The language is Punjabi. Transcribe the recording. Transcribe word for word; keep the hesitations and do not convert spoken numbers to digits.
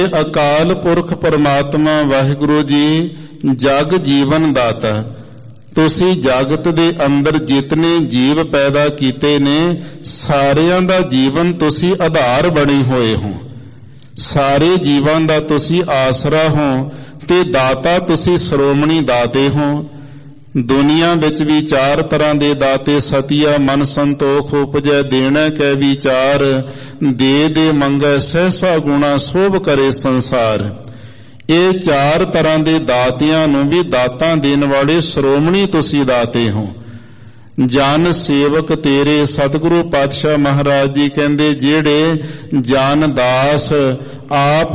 ਅਕਾਲ ਪੁਰਖ ਪਰਮਾਤਮਾ ਵਾਹਿਗੁਰੂ ਜੀ ਜਗ ਜੀਵਨ ਦਾਤਾ। ਤੁਸੀਂ ਜਗਤ ਦੇ ਅੰਦਰ ਜਿਤਨੇ ਜੀਵ ਪੈਦਾ ਕੀਤੇ ਨੇ ਸਾਰਿਆਂ ਦਾ ਜੀਵਨ ਤੁਸੀਂ ਆਧਾਰ ਬਣੇ ਹੋਏ ਹੋ, ਸਾਰੇ ਜੀਵਾਂ ਦਾ ਤੁਸੀਂ ਆਸਰਾ ਹੋ ਤੇ ਦਾਤਾ ਤੁਸੀਂ ਸ਼੍ਰੋਮਣੀ ਦਾਤੇ ਹੋ। ਦੁਨੀਆ ਵਿੱਚ ਵੀ ਚਾਰ ਤਰ੍ਹਾਂ ਦੇ ਦਾਤੇ ਸਤਿਆ ਮਨ ਸੰਤੋਖ ਉਪਜੈ ਦੇਣਾ ਕੈ ਵਿਚਾਰ ਦੇ ਦੇ ਮੰਗੈ ਸਹਿਸਾ ਗੁਣਾ ਸੋਭ ਕਰੇ ਸੰਸਾਰ। ਇਹ ਚਾਰ ਤਰ੍ਹਾਂ ਦੇ ਦਾਤਿਆਂ ਨੂੰ ਵੀ ਦਾਤਾਂ ਦੇਣ ਵਾਲੇ ਸ਼੍ਰੋਮਣੀ ਤੁਸੀਂ ਦਾਤੇ ਹੋ। ਜਨ ਸੇਵਕ ਤੇਰੇ ਸਤਿਗੁਰੂ ਪਾਤਸ਼ਾਹ ਮਹਾਰਾਜ ਜੀ ਕਹਿੰਦੇ ਜਿਹੜੇ ਜਨ ਦਾਸ ਆਪ